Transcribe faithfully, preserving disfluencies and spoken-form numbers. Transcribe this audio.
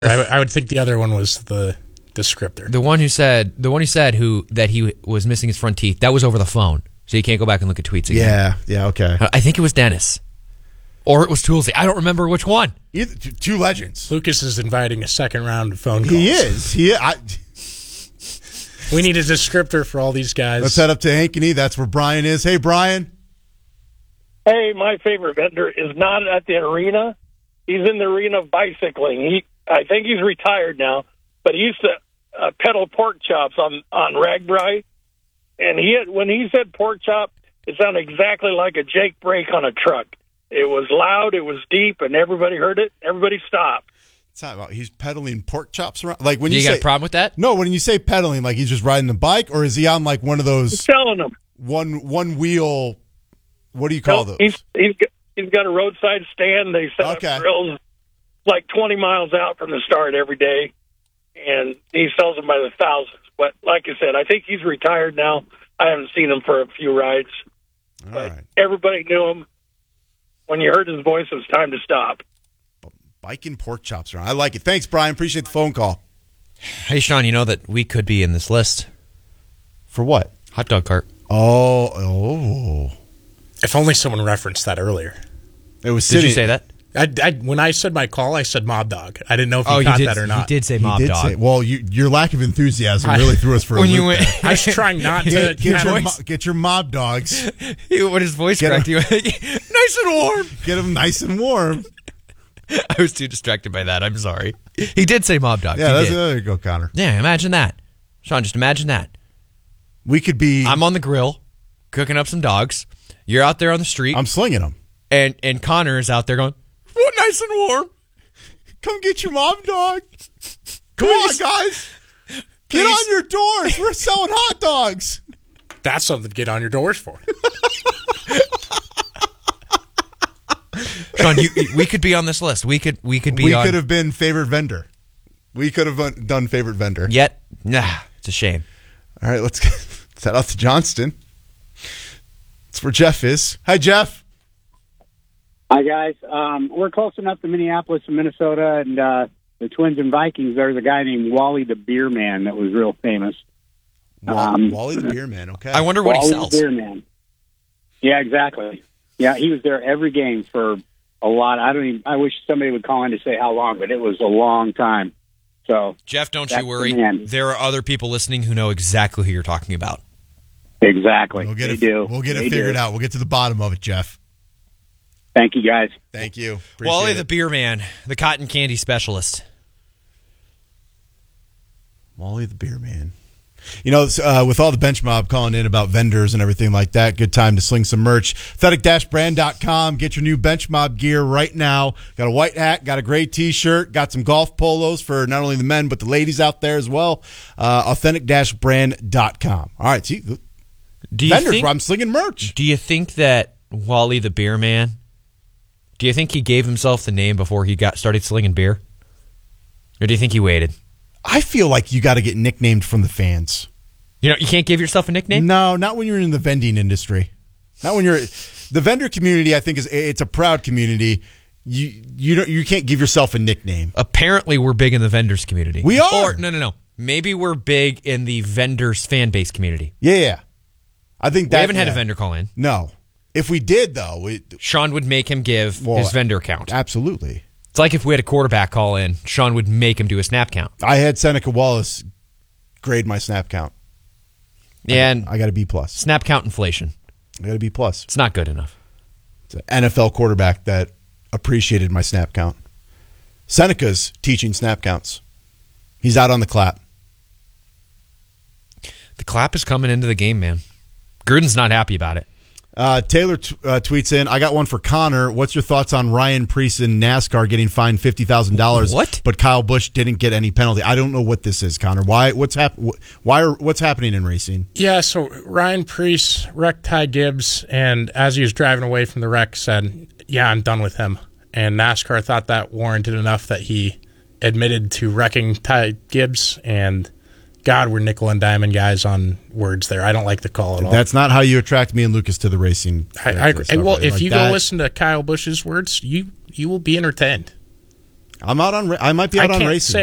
I, I would think the other one was the descriptor. The one who said the one who said who that he was missing his front teeth. That was over the phone, so you can't go back and look at tweets again. Yeah, yeah, okay. I think it was Dennis, or it was Toolsy. I don't remember which one. Either, two legends. Lucas is inviting a second round of phone calls. He is. He. I, we need a descriptor for all these guys. Let's head up to Ankeny. That's where Brian is. Hey, Brian. Hey, my favorite vendor is not at the arena. He's in the arena of bicycling. He, I think he's retired now, but he used to uh, peddle pork chops on on Ragbri, and he had, when he said pork chop, it sounded exactly like a Jake brake on a truck. It was loud, it was deep, and everybody heard it. Everybody stopped. It's not about he's pedaling pork chops around. Like when Do you, you say, got a problem with that? No, when you say pedaling, like he's just riding the bike, or is he on like one of those He's selling them. one one wheel? What do you call No, those? He's he's got, he's got a roadside stand. They set Okay. up grills like twenty miles out from the start every day, and he sells them by the thousands. But like I said, I think he's retired now. I haven't seen him for a few rides. All But right. everybody knew him. When you heard his voice, it was time to stop. Biking pork chops around. I like it. Thanks, Brian. Appreciate the phone call. Hey, Sean, you know that we could be in this list. For what? Hot dog cart. Oh, oh. If only someone referenced that earlier. It was Did sitting. you say that? I, I, when I said my call, I said mob dog. I didn't know if you Oh, you caught did, that or not. you did say He mob did dog. say- well, you, your lack of enthusiasm really threw us for a When loop. you went- there. I was trying not to. Get, get, your, have- mo- get your mob dogs. He- when his voice Get cracked, him. he went, nice and warm. Get them nice and warm. I was too distracted by that. I'm sorry. He did say mob dog. Yeah, He that's, did. there you go, Connor. Yeah, imagine that. Sean, just imagine that. We could be. I'm on the grill, cooking up some dogs. You're out there on the street, I'm slinging them. and, and Connor is out there going, "What, nice and warm." Come get your mob dog. Come Please. on, guys. Get Please. on your doors. We're selling hot dogs. That's something to get on your doors for. Sean, you, we could be on this list. We could we could be We on. could have been favorite vendor. We could have done favorite vendor. Yet, nah, it's a shame. All right, let's, get, let's head out to Johnston. That's where Jeff is. Hi, Jeff. Hi, guys. Um, we're close enough to Minneapolis and Minnesota, and uh, the Twins and Vikings. There's a guy named Wally the Beer Man that was real famous. Wally, Um, Wally the Beer Man. Okay. I wonder what Wally he the sells. Beer Man. Yeah, exactly. Yeah, he was there every game for a lot. I don't even. I wish somebody would call in to say how long, but it was a long time. So Jeff, don't That's you the worry. man. There are other people listening who know exactly who you're talking about. exactly, We'll get they it. do. We'll get it They figured do. out. We'll get to the bottom of it, Jeff. Thank you, guys. Thank you. Appreciate Wally it. the beer man, the cotton candy specialist. Wally the Beer Man. You know, uh, with all the bench mob calling in about vendors and everything like that, good time to sling some merch. athletic dash brand dot com. Get your new bench mob gear right now. Got a white hat, got a gray t-shirt, got some golf polos for not only the men, but the ladies out there as well. Uh, authentic dash brand dot com. All right, see, Do you vendors think, where I'm slinging merch. do you think that Wally the beer man, do you think he gave himself the name before he got started slinging beer? Or do you think he waited? I feel like you got to get nicknamed from the fans. You know, you can't give yourself a nickname? No, not when you're in the vending industry. Not when you're the vendor community. I think is it's a proud community. You you don't you can't give yourself a nickname. Apparently, we're big in the vendors community. We are. Or, no, no, no. Maybe we're big in the vendors fan base community. Yeah, yeah. I think that We haven't had yeah. a vendor call in. No, if we did though, it, Sean would make him give Well, his vendor count. absolutely. It's like if we had a quarterback call in, Sean would make him do a snap count. I had Seneca Wallace grade my snap count. Yeah, and I got a B plus. snap count inflation. I got a B plus. It's not good enough. It's an N F L quarterback that appreciated my snap count. Seneca's teaching snap counts. He's out on the clap. The clap is coming into the game, man. Gruden's not happy about it. Uh, Taylor t- uh, tweets in, I got one for Connor. What's your thoughts on Ryan Preece in NASCAR getting fined fifty thousand dollars? What? But Kyle Busch didn't get any penalty. I don't know what this is, Connor. Why? What's hap- Why? Are, what's happening in racing? Yeah, so Ryan Preece wrecked Ty Gibbs, and as he was driving away from the wreck, said, yeah, I'm done with him. And NASCAR thought that warranted enough that he admitted to wrecking Ty Gibbs, and God, we're nickel and diamond guys on words there. I don't like the call at all. That's not how you attract me and Lucas to the racing. I, I agree. Well, if Like you that- go listen to Kyle Busch's words, you you will be entertained. I'm out on. ra- I might be I out on can't racing. say